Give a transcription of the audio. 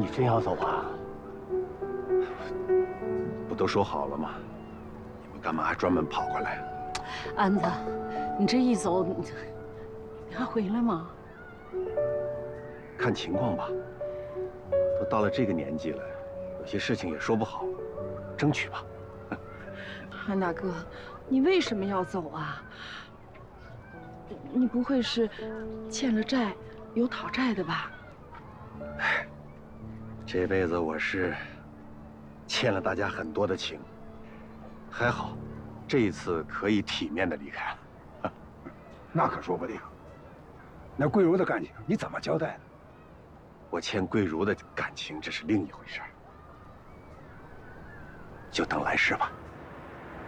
你真要走啊？ 不都说好了吗？你们干嘛还专门跑过来？ 安子，你这一走，你还回来吗？ 看情况吧。都到了这个年纪了，有些事情也说不好，争取吧。 安大哥，你为什么要走啊？你不会是欠了债，有讨债的吧？ 这辈子我是欠了大家很多的情，还好，这一次可以体面的离开了。 那可说不定。那桂如的感情你怎么交代呢？ 我欠桂如的感情，这是另一回事儿，就等来世吧。